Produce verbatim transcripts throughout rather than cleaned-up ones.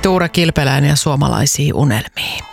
Tuura Kilpeläinen ja suomalaisiin unelmiin.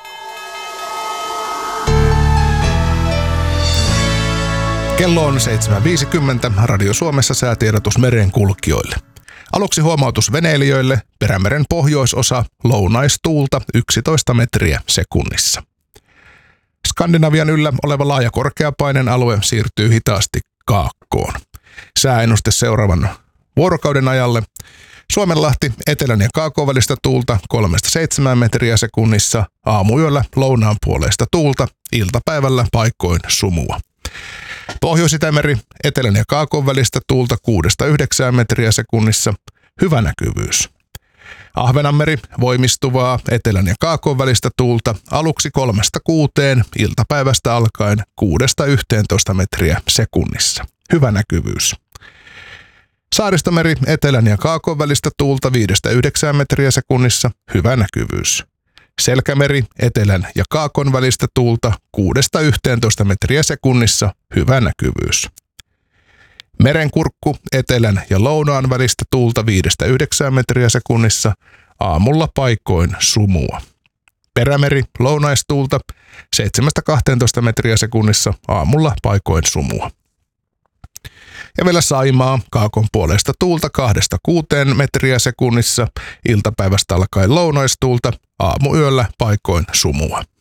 Kello on seitsemän viisikymmentä. Radio Suomessa säätiedotus merenkulkijoille. Aluksi huomautus veneilijöille. Perämeren pohjoisosa, lounaistuulta yksitoista metriä sekunnissa. Skandinavian yllä oleva laaja korkeapaineen alue siirtyy hitaasti kaakkoon. Sääennuste seuraavan vuorokauden ajalle. Suomenlahti etelän ja kaakon välistä tuulta kolmesta seitsemään metriä sekunnissa, aamuyöllä lounaan puoleista tuulta, iltapäivällä paikoin sumua. Pohjois-Itämeri etelän ja kaakon välistä tuulta kuudesta yhdeksään metriä sekunnissa, hyvä näkyvyys. Ahvenanmeri voimistuvaa etelän ja kaakon välistä tuulta aluksi kolmesta kuuteen, iltapäivästä alkaen kuudesta yhteentoista metriä sekunnissa, hyvä näkyvyys. Saaristomeri etelän ja kaakon välistä tuulta viidestä yhdeksään metriä sekunnissa, hyvä näkyvyys. Selkämeri etelän ja kaakon välistä tuulta kuudesta yhteentoista metriä sekunnissa, hyvä näkyvyys. Merenkurkku etelän ja lounaan välistä tuulta viidestä yhdeksään metriä sekunnissa, aamulla paikoin sumua. Perämeri lounaistuulta seitsemästä kahteentoista metriä sekunnissa, aamulla paikoin sumua. Ja vielä Saimaa, kaakon puolesta tuulta kahdesta kuuteen metriä sekunnissa, iltapäivästä alkaen lounaistuulta, aamuyöllä paikoin sumua.